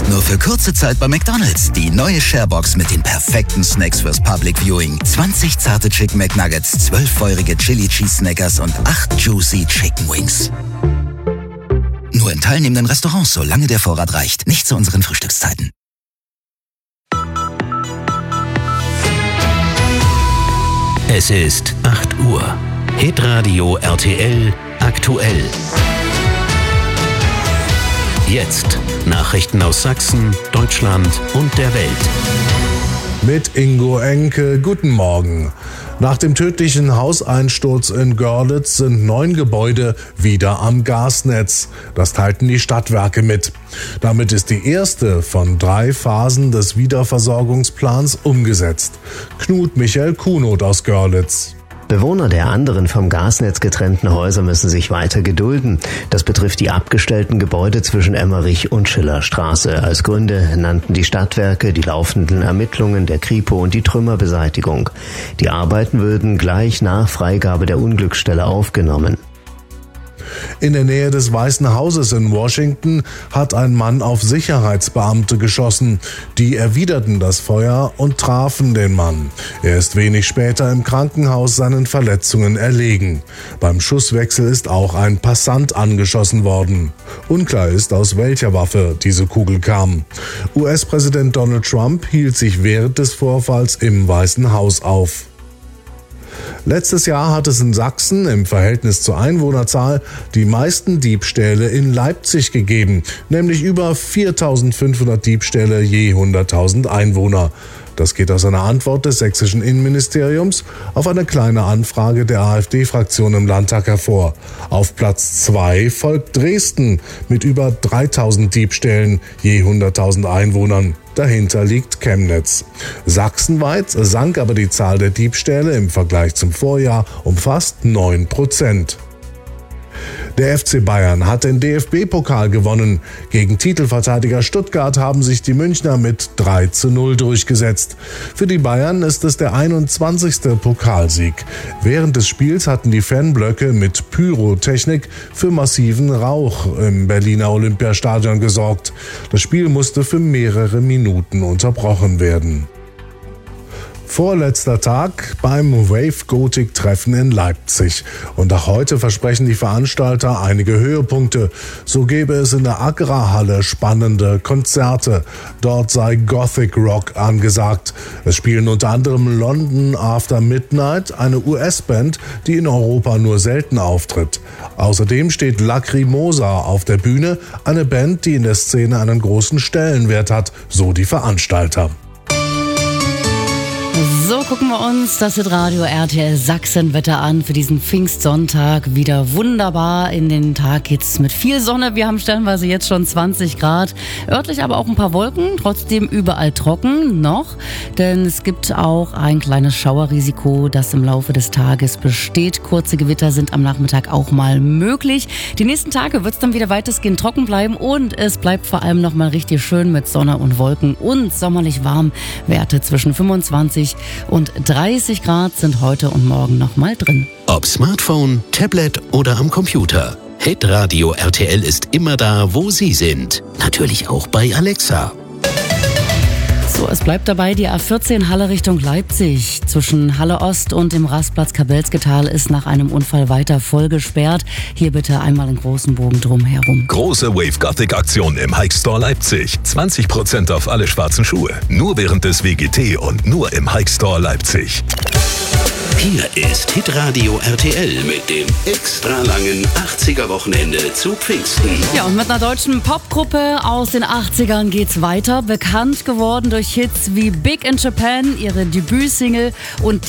Nur für kurze Zeit bei McDonald's. Die neue Sharebox mit den perfekten Snacks fürs Public Viewing. 20 zarte Chicken McNuggets, 12 feurige Chili Cheese Snackers und 8 juicy Chicken Wings. Nur in teilnehmenden Restaurants, solange der Vorrat reicht. Nicht zu unseren Frühstückszeiten. Es ist 8 Uhr. Hitradio RTL aktuell. Jetzt Nachrichten aus Sachsen, Deutschland und der Welt. Mit Ingo Enke, guten Morgen. Nach dem tödlichen Hauseinsturz in Görlitz sind 9 Gebäude wieder am Gasnetz. Das teilten die Stadtwerke mit. Damit ist die erste von 3 Phasen des Wiederversorgungsplans umgesetzt. Knut Michael Kunoth aus Görlitz. Bewohner der anderen vom Gasnetz getrennten Häuser müssen sich weiter gedulden. Das betrifft die abgestellten Gebäude zwischen Emmerich und Schillerstraße. Als Gründe nannten die Stadtwerke die laufenden Ermittlungen der Kripo und die Trümmerbeseitigung. Die Arbeiten würden gleich nach Freigabe der Unglücksstelle aufgenommen. In der Nähe des Weißen Hauses in Washington hat ein Mann auf Sicherheitsbeamte geschossen. Die erwiderten das Feuer und trafen den Mann. Er ist wenig später im Krankenhaus seinen Verletzungen erlegen. Beim Schusswechsel ist auch ein Passant angeschossen worden. Unklar ist, aus welcher Waffe diese Kugel kam. US-Präsident Donald Trump hielt sich während des Vorfalls im Weißen Haus auf. Letztes Jahr hat es in Sachsen im Verhältnis zur Einwohnerzahl die meisten Diebstähle in Leipzig gegeben, nämlich über 4.500 Diebstähle je 100.000 Einwohner. Das geht aus einer Antwort des sächsischen Innenministeriums auf eine kleine Anfrage der AfD-Fraktion im Landtag hervor. Auf Platz 2 folgt Dresden mit über 3.000 Diebstählen je 100.000 Einwohnern. Dahinter liegt Chemnitz. Sachsenweit sank aber die Zahl der Diebstähle im Vergleich zum Vorjahr um fast 9%. Der FC Bayern hat den DFB-Pokal gewonnen. Gegen Titelverteidiger Stuttgart haben sich die Münchner mit 3:0 durchgesetzt. Für die Bayern ist es der 21. Pokalsieg. Während des Spiels hatten die Fanblöcke mit Pyrotechnik für massiven Rauch im Berliner Olympiastadion gesorgt. Das Spiel musste für mehrere Minuten unterbrochen werden. Vorletzter Tag beim Wave Gothic Treffen in Leipzig. Und auch heute versprechen die Veranstalter einige Höhepunkte. So gäbe es in der Agrarhalle spannende Konzerte. Dort sei Gothic Rock angesagt. Es spielen unter anderem London After Midnight, eine US-Band, die in Europa nur selten auftritt. Außerdem steht Lacrimosa auf der Bühne, eine Band, die in der Szene einen großen Stellenwert hat, so die Veranstalter. So gucken wir uns das Hitradio RTL Sachsen-Wetter an für diesen Pfingstsonntag. Wieder wunderbar. In den Tag geht's mit viel Sonne. Wir haben stellenweise jetzt schon 20 Grad. Örtlich aber auch ein paar Wolken. Trotzdem überall trocken noch. Denn es gibt auch ein kleines Schauerrisiko, das im Laufe des Tages besteht. Kurze Gewitter sind am Nachmittag auch mal möglich. Die nächsten Tage wird's dann wieder weitestgehend trocken bleiben. Und es bleibt vor allem noch mal richtig schön mit Sonne und Wolken und sommerlich warm. Werte zwischen 25 und 30 Grad sind heute und morgen nochmal drin. Ob Smartphone, Tablet oder am Computer. Hitradio RTL ist immer da, wo Sie sind. Natürlich auch bei Alexa. So, es bleibt dabei, die A14 Halle Richtung Leipzig. Zwischen Halle Ost und dem Rastplatz Kabelsketal ist nach einem Unfall weiter voll gesperrt. Hier bitte einmal einen großen Bogen drumherum. Große Wave Gothic Aktion im Hike Store Leipzig. 20% auf alle schwarzen Schuhe. Nur während des WGT und nur im Hike Store Leipzig. Hier ist Hitradio RTL mit dem extra langen 80er-Wochenende zu Pfingsten. Ja, und mit einer deutschen Popgruppe aus den 80ern geht's weiter. Bekannt geworden durch Hits wie Big in Japan, ihre Debütsingle und